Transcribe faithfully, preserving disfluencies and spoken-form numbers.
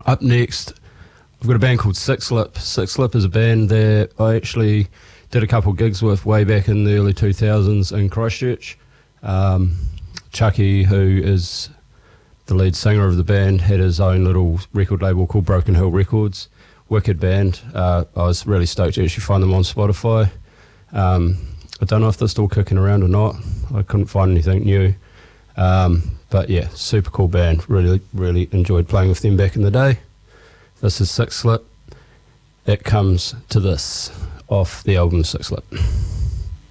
up next, I've got a band called Six Lip. Six Lip is a band that I actually did a couple gigs with way back in the early two thousands in Christchurch. Um, Chucky, who is the lead singer of the band, had his own little record label called Broken Hill Records. Wicked band. Uh, I was really stoked to actually find them on Spotify. Um, I don't know if they're still kicking around or not. I couldn't find anything new. Um, but yeah, super cool band. Really, really enjoyed playing with them back in the day. This is Six Lip. It comes to this off the album Six Lip.